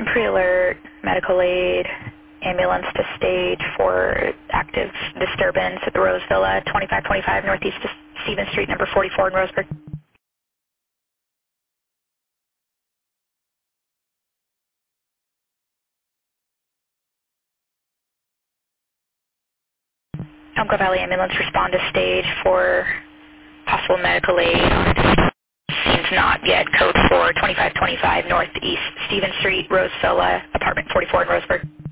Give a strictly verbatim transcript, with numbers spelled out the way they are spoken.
Pre-alert, medical aid, ambulance to stage for active disturbance at the Rose Villa, twenty-five twenty-five Northeast Stevens Street, number forty-four in Roseburg. Umpqua Valley ambulance respond to stage for possible medical aid on a seems not yet. Code four, twenty-five twenty-five Northeast Stevens Street, Rose Villa, apartment forty-four in Roseburg.